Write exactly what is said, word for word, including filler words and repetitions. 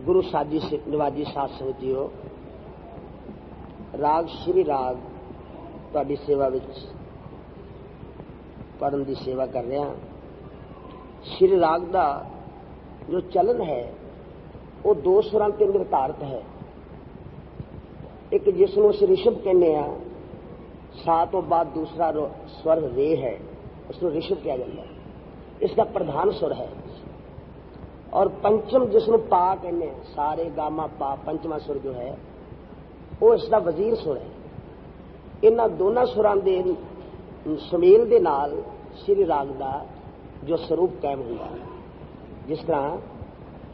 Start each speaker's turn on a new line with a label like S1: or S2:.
S1: गुरु साजी निवाजी साध संगत जीओ, राग श्री राग तुहाडी सेवा विच पढ़न की सेवा कर रहा। श्री राग का जो चलन है वो दो सुरां ते निर्धारित है। एक जिसनों असीं ऋषभ कहने आ, सा तो बाद दूसरा स्वर रे है, उसको ऋषभ कहा जाता है, इसका प्रधान स्वर है। और पंचम जिसनों पा कहने, सारे गामा पा, पंचमा सुर जो है वो इसका वजीर सुर है। इन्हां दोनों सुरां दे सुमेल दे नाल श्री राग का जो स्वरूप कायम हुंदा है। जिस तरह